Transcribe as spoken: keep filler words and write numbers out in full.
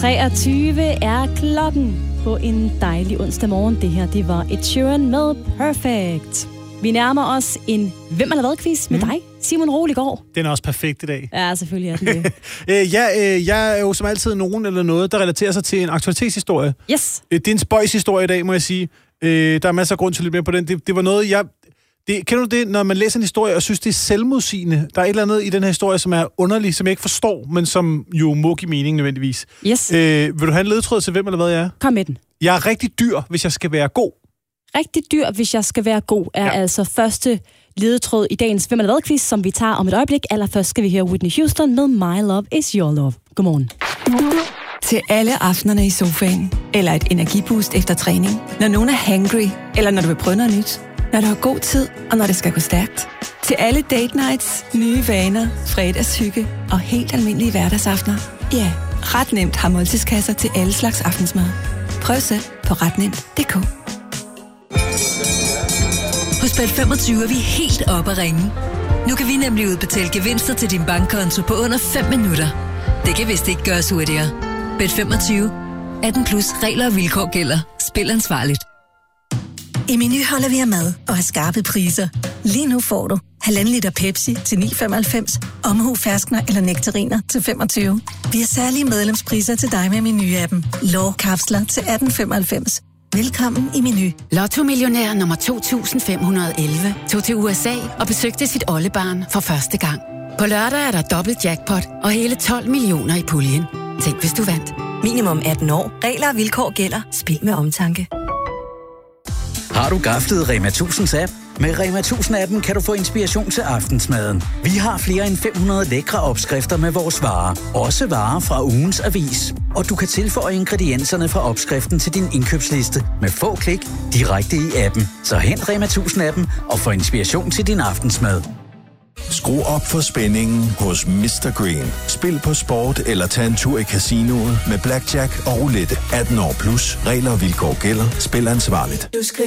treogtyve er klokken på en dejlig onsdag morgen. Det her, det var Ed Sheeran med Perfect. Vi nærmer os en Hvem eller hvad-quiz med mm. dig, Simon Roligård. Den er også perfekt i dag. Ja, selvfølgelig er den det. øh, ja, øh, jeg er jo som altid nogen eller noget, der relaterer sig til en aktualitetshistorie. Yes. Øh, det er en spøjshistorie i dag, må jeg sige. Øh, der er masser af grund til at lytte med på den. Det, det var noget, jeg... Det, kender du det, når man læser en historie og synes, det er selvmodsigende? Der er et eller andet i den her historie, som er underlig, som jeg ikke forstår, men som jo må give mening nødvendigvis. Yes. Øh, vil du have en ledetråd til hvem eller hvad jeg er? Kom med den. Jeg er rigtig dyr, hvis jeg skal være god. Rigtig dyr, hvis jeg skal være god, er ja. altså første ledetråd i dagens Hvem eller hvad-quiz, som vi tager om et øjeblik. Allerførst skal vi høre Whitney Houston med My Love Is Your Love. Godmorgen. Til alle aftenerne i sofaen, eller et energiboost efter træning, når nogen er hangry, eller når du vil prøve noget nyt. Når du har god tid, og når det skal gå stærkt. Til alle date nights, nye vaner, fredagshygge og helt almindelige hverdagsaftener. Ja, ret nemt har måltidskasser til alle slags aftensmad. Prøv selv på ret nemt punktum d k. Hos Bet femogtyve er vi helt oppe at ringe. Nu kan vi nemlig udbetale gevinster til din bankkonto på under fem minutter. Det kan vist ikke gøres hurtigere. Bet femogtyve. atten plus regler og vilkår gælder. Spil ansvarligt. I Meny holder vi af mad og har skarpe priser. Lige nu får du halvanden liter Pepsi til ni femoghalvfems, omhu ferskner eller nektariner til femogtyve. Vi har særlige medlemspriser til dig med Meny-appen. Lårkapsler til atten femoghalvfems. Velkommen i Meny. Lotto-millionær nummer to tusind fem hundrede og elleve tog til U S A og besøgte sit oldebarn for første gang. På lørdag er der dobbelt jackpot og hele tolv millioner i puljen. Tænk, hvis du vandt. Minimum atten år. Regler og vilkår gælder. Spil med omtanke. Har du gaflet Rema tusinds app? Med Rema tusind-appen kan du få inspiration til aftensmaden. Vi har flere end fem hundrede lækre opskrifter med vores varer. Også varer fra ugens avis. Og du kan tilføje ingredienserne fra opskriften til din indkøbsliste med få klik direkte i appen. Så hent Rema tusind-appen og få inspiration til din aftensmad. Skru op for spændingen hos mister Green. Spil på sport eller tag en tur i casinoet med blackjack og roulette. atten år plus. Regler og vilkår gælder. Spil ansvarligt.